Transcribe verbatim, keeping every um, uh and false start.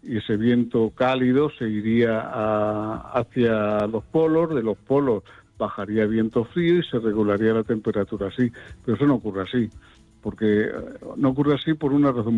y ese viento cálido se iría a, hacia los polos, de los polos bajaría viento frío y se regularía la temperatura así. Pero eso no ocurre así, porque no ocurre así por una razón